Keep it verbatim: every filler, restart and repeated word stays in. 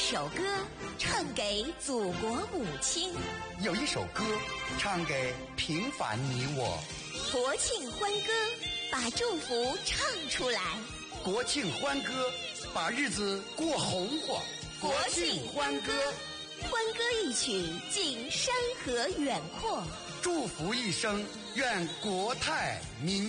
首歌唱给祖国母亲， 有一首歌唱给平凡你我。 国庆欢歌，把祝福唱出来。 国庆欢歌，把日子过红火。 国庆欢歌，欢歌一曲尽山河远阔， 祝福一生，愿国泰民